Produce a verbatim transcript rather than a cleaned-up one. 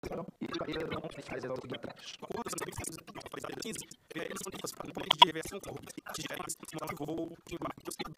e carreira não faz algo de trás. Quando você tem que fazer quinze, eles não têm que fazer um ponto de reversão com o que voo, que embarque,